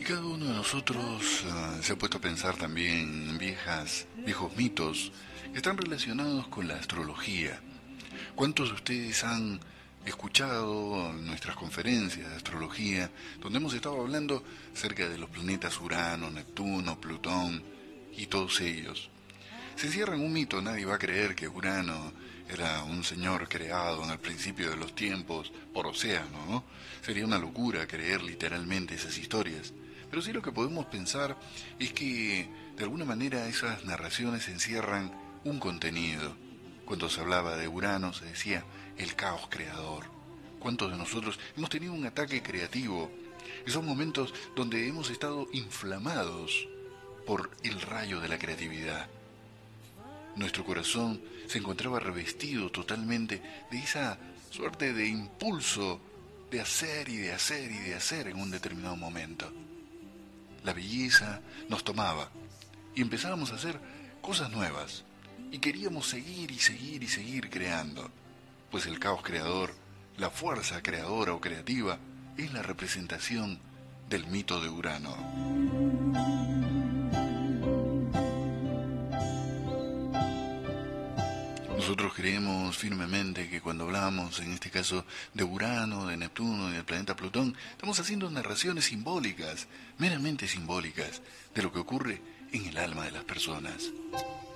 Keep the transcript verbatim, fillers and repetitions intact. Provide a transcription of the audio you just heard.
Y cada uno de nosotros uh, se ha puesto a pensar también en viejas, viejos mitos que están relacionados con la astrología. ¿Cuántos de ustedes han escuchado nuestras conferencias de astrología, donde hemos estado hablando acerca de los planetas Urano, Neptuno, Plutón y todos ellos? Se encierra en un mito, nadie va a creer que Urano era un señor creado en el principio de los tiempos por océano, ¿no? Sería una locura creer literalmente esas historias. Pero sí lo que podemos pensar es que de alguna manera esas narraciones encierran un contenido. Cuando se hablaba de Urano se decía el caos creador. ¿Cuántos de nosotros hemos tenido un ataque creativo? Esos momentos donde hemos estado inflamados por el rayo de la creatividad. Nuestro corazón se encontraba revestido totalmente de esa suerte de impulso de hacer y de hacer y de hacer en un determinado momento. La belleza nos tomaba y empezábamos a hacer cosas nuevas y queríamos seguir y seguir y seguir creando, pues el caos creador, la fuerza creadora o creativa, es la representación del mito de Urano. Nosotros creemos firmemente que cuando hablamos, en este caso, de Urano, de Neptuno y del planeta Plutón, estamos haciendo narraciones simbólicas, meramente simbólicas, de lo que ocurre en el alma de las personas.